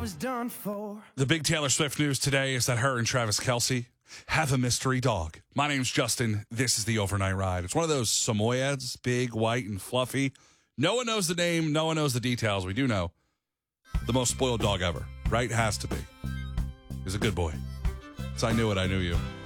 was done for. The big Taylor Swift news today is that her and Travis Kelce have a mystery dog. My name's Justin. This is the Overnight Ride. It's one of those Samoyeds, big, white, and fluffy. No one knows the name. No one knows the details. We do know the most spoiled dog ever, right? Has to be. He's a good boy. So I knew it. I knew you.